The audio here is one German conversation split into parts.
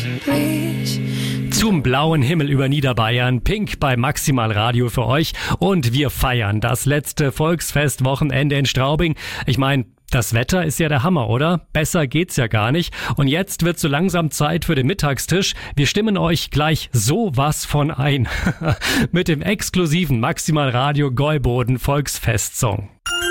Zum blauen Himmel über Niederbayern, Pink bei Maximal Radio für euch und wir feiern das letzte Volksfestwochenende in Straubing. Ich meine, das Wetter ist ja der Hammer, oder? Besser geht's ja gar nicht. Und jetzt wird so langsam Zeit für den Mittagstisch. Wir stimmen euch gleich sowas von ein. Mit dem exklusiven Maximal Radio Gäuboden Volksfestsong.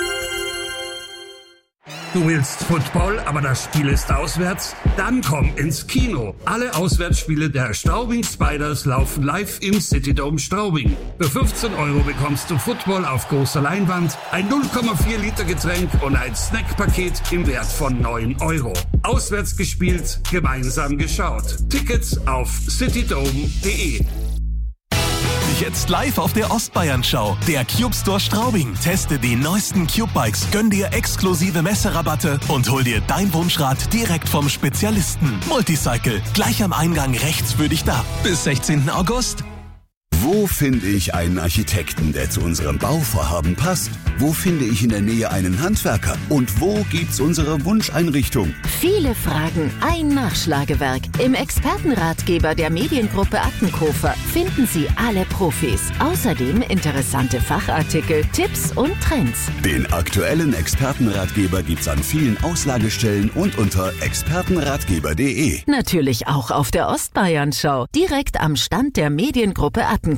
Du willst Football, aber das Spiel ist auswärts? Dann komm ins Kino. Alle Auswärtsspiele der Straubing Spiders laufen live im Citydome Straubing. Für 15 € bekommst du Football auf großer Leinwand, ein 0,4 Liter Getränk und ein Snackpaket im Wert von 9 €. Auswärts gespielt, gemeinsam geschaut. Tickets auf citydome.de. Jetzt live auf der Ostbayern-Schau. Der Cube Store Straubing. Teste die neuesten Cube-Bikes, gönn dir exklusive Messerabatte und hol dir dein Wunschrad direkt vom Spezialisten. Multicycle, gleich am Eingang rechts für dich da. Bis 16. August. Wo finde ich einen Architekten, der zu unserem Bauvorhaben passt? Wo finde ich in der Nähe einen Handwerker? Und wo gibt's unsere Wunscheinrichtung? Viele Fragen, ein Nachschlagewerk. Im Expertenratgeber der Mediengruppe Attenkofer finden Sie alle Profis. Außerdem interessante Fachartikel, Tipps und Trends. Den aktuellen Expertenratgeber gibt's an vielen Auslagestellen und unter expertenratgeber.de. Natürlich auch auf der Ostbayern-Schau, direkt am Stand der Mediengruppe Attenkofer.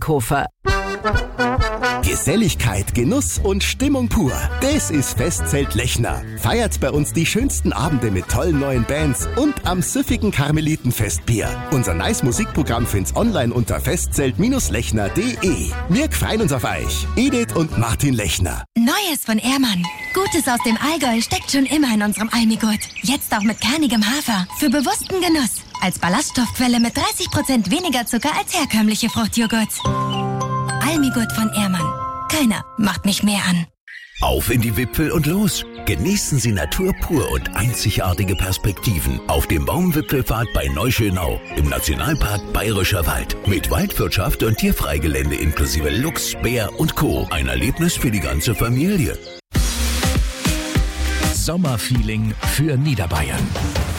Geselligkeit, Genuss und Stimmung pur. Das ist Festzelt Lechner. Feiert bei uns die schönsten Abende mit tollen neuen Bands und am süffigen Karmelitenfestbier. Unser nice Musikprogramm find's online unter festzelt-lechner.de. Wir freuen uns auf euch. Edith und Martin Lechner. Neues von Ehrmann. Gutes aus dem Allgäu steckt schon immer in unserem Almigurt. Jetzt auch mit kernigem Hafer. Für bewussten Genuss. Als Ballaststoffquelle mit 30% weniger Zucker als herkömmliche Fruchtjoghurts. Almigurt von Ehrmann. Keiner macht mich mehr an. Auf in die Wipfel und los! Genießen Sie Natur pur und einzigartige Perspektiven auf dem Baumwipfelpfad bei Neuschönau im Nationalpark Bayerischer Wald. Mit Waldwirtschaft und Tierfreigelände inklusive Luchs, Bär und Co. Ein Erlebnis für die ganze Familie. Sommerfeeling für Niederbayern.